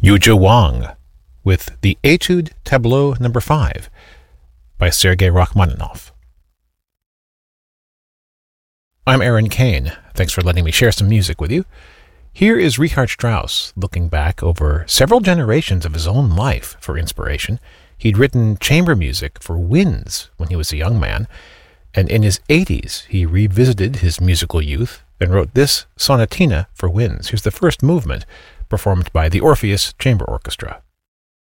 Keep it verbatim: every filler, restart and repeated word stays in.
Yuzhi Wang with the Etude Tableau number five by Sergei Rachmaninoff. I'm Aaron Kane. Thanks for letting me share some music with you. Here is Richard Strauss looking back over several generations of his own life for inspiration. He'd written chamber music for winds when he was a young man, and in his eighties he revisited his musical youth and wrote this sonatina for winds. Here's the first movement, performed by the Orpheus Chamber Orchestra.